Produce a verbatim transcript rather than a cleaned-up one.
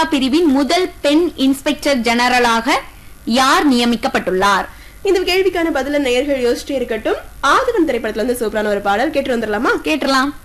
பிரிவின் முதல் பெண் இன்ஸ்பெக்டர் ஜெனரலாக யார் நியமிக்கப்பட்டுள்ளார்? இந்த கேள்விக்கான பதில நேயர்கள் யோசிச்சுட்டே இருக்கட்டும். ஆதவன் திரைப்படத்துல இருந்து சூப்பரான ஒரு பாடல் கேட்டு வந்துடலாமா? கேட்டுலாம்.